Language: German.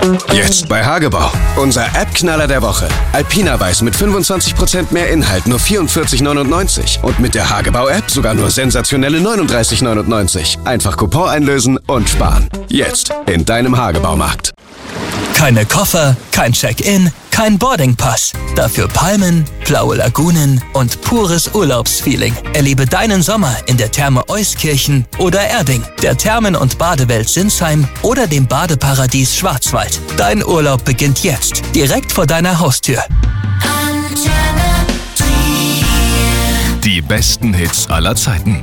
Jetzt bei Hagebau. Unser App-Knaller der Woche. Alpina Weiß mit 25% mehr Inhalt, nur 44,99. Und mit der Hagebau-App sogar nur sensationelle 39,99. Einfach Coupon einlösen und sparen. Jetzt in deinem Hagebaumarkt. Keine Koffer, kein Check-in, kein Boardingpass. Dafür Palmen, blaue Lagunen und pures Urlaubsfeeling. Erlebe deinen Sommer in der Therme Euskirchen oder Erding, der Thermen- und Badewelt Sinsheim oder dem Badeparadies Schwarzwald. Dein Urlaub beginnt jetzt, direkt vor deiner Haustür. Die besten Hits aller Zeiten.